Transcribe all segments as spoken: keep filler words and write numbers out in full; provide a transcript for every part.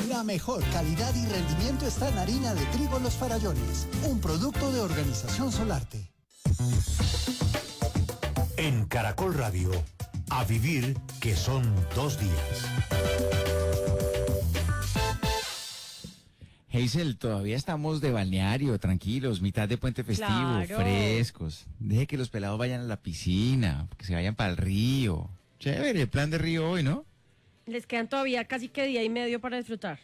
La mejor calidad y rendimiento está en harina de trigo Los Farallones, un producto de Organización Solarte. En Caracol Radio, a vivir que son dos días. Hazel, todavía estamos de balneario, tranquilos, mitad de puente festivo, Claro. frescos. Deje que los pelados vayan a la piscina, que se vayan para el río. Chévere, el plan de río hoy, ¿no? Les quedan todavía casi que día y medio para disfrutar.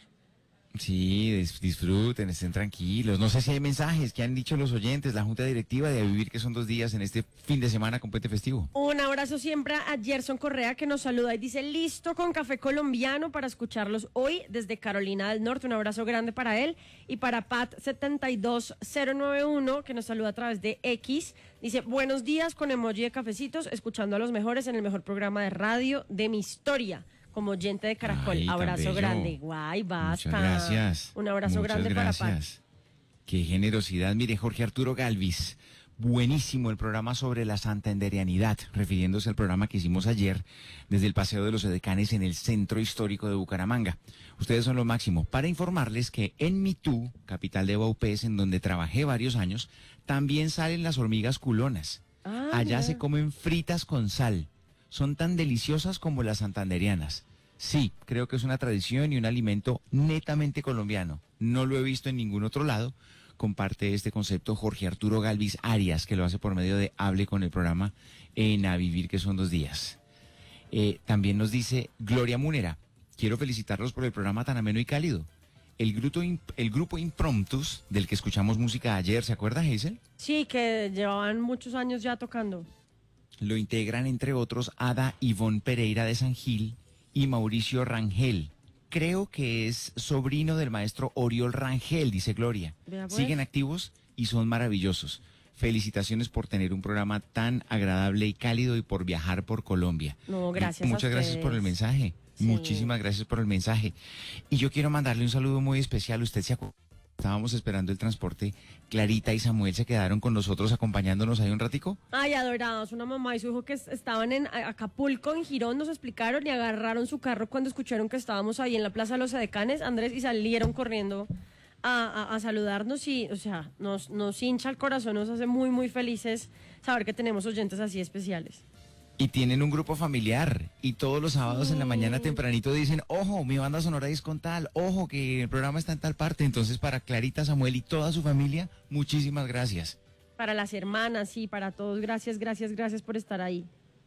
Sí, dis- disfruten, estén tranquilos. No sé si hay mensajes que han dicho los oyentes, la Junta Directiva de A Vivir que son dos días en este fin de semana con puente festivo. Un abrazo siempre a Gerson Correa que nos saluda y dice listo con café colombiano para escucharlos hoy desde Carolina del Norte. Un abrazo grande para él y para Pat setenta y dos cero noventa y uno que nos saluda a través de X. Dice buenos días con emoji de cafecitos, escuchando a los mejores en el mejor programa de radio de mi historia. Como oyente de Caracol, Ay, tan abrazo bello. grande. Guay, basta. Muchas gracias. Un abrazo Muchas grande para Pat. gracias. Qué generosidad. Mire, Jorge Arturo Galvis, buenísimo el programa sobre la santanderianidad, refiriéndose al programa que hicimos ayer desde el Paseo de los Edecanes en el Centro Histórico de Bucaramanga. Ustedes son lo máximo. Para informarles que en Mitú, capital de Baupés, en donde trabajé varios años, también salen las hormigas culonas. Ah, Allá mira. se comen fritas con sal. Son tan deliciosas como las santanderianas. Sí, creo que es una tradición y un alimento netamente colombiano. No lo he visto en ningún otro lado. Comparte este concepto Jorge Arturo Galvis Arias, que lo hace por medio de Hable con el programa en A Vivir que son dos días. Eh, también nos dice Gloria Munera, quiero felicitarlos por el programa tan ameno y cálido. El grupo, imp- el grupo Impromptus, del que escuchamos música ayer, ¿se acuerda, Hazel? Sí, que llevaban muchos años ya tocando. Lo integran, entre otros, Ada Ivonne Pereira de San Gil y Mauricio Rangel. Creo que es sobrino del maestro Oriol Rangel, dice Gloria. Vea pues. Siguen activos y son maravillosos. Felicitaciones por tener un programa tan agradable y cálido y por viajar por Colombia. No, gracias a Muchas gracias por el ustedes. mensaje. Sí. Muchísimas gracias por el mensaje. Y yo quiero mandarle un saludo muy especial. Usted se acuerda, estábamos esperando el transporte. Clarita y Samuel se quedaron con nosotros acompañándonos ahí un ratico. Ay, adorados, una mamá y su hijo que es- estaban en A- Acapulco, en Girón, nos explicaron y agarraron su carro cuando escucharon que estábamos ahí en la Plaza de los Edecanes, Andrés, y salieron corriendo a, a- a saludarnos y, o sea, nos, nos hincha el corazón, nos hace muy, muy felices saber que tenemos oyentes así especiales. Y tienen un grupo familiar y todos los sábados en la mañana tempranito dicen, ojo, mi banda sonora es con tal, ojo, que el programa está en tal parte. Entonces, para Clarita, Samuel y toda su familia, muchísimas gracias. Para las hermanas, sí, para todos, gracias, gracias, gracias por estar ahí.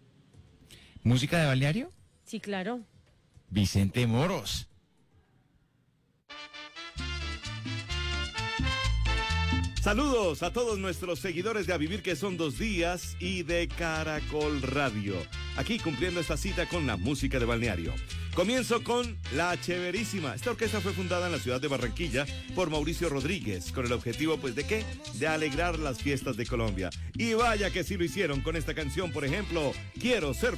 ¿Música de balneario? Sí, claro. Vicente Moros. Saludos a todos nuestros seguidores de A Vivir que son dos días y de Caracol Radio. Aquí cumpliendo esta cita con la música de balneario. Comienzo con La Chéverísima. Esta orquesta fue fundada en la ciudad de Barranquilla por Mauricio Rodríguez, con el objetivo, pues, ¿de qué? De alegrar las fiestas de Colombia. Y vaya que sí lo hicieron con esta canción, por ejemplo, Quiero ser